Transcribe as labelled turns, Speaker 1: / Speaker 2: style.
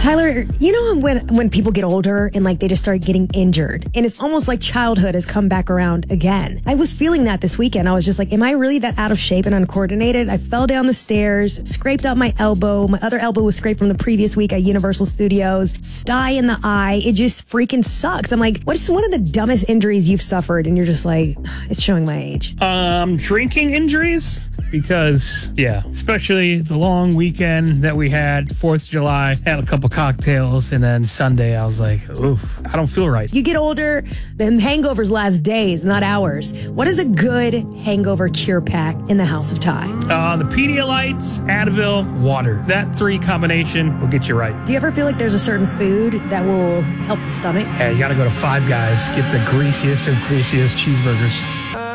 Speaker 1: Tyler, you know when people get older and like they just start getting injured and it's almost like childhood has come back around again. I was feeling that this weekend. I was just like, am I really that out of shape and uncoordinated? I fell down the stairs, scraped out my elbow. My other elbow was scraped from the previous week at Universal Studios. Sty in the eye. It just freaking sucks. I'm like, what's one of the dumbest injuries you've suffered? And you're just like, it's showing my age.
Speaker 2: Drinking injuries. Because, yeah, especially the long weekend that we had, 4th of July, had a couple cocktails, and then Sunday I was like, oof, I don't feel right.
Speaker 1: You get older, then hangovers last days, not hours. What is a good hangover cure pack in the House of Ty?
Speaker 2: The Pedialyte, Advil, water. That 3 combination will get you right.
Speaker 1: Do you ever feel like there's a certain food that will help the stomach?
Speaker 2: Yeah, you got to go to Five Guys, get the greasiest of greasiest cheeseburgers.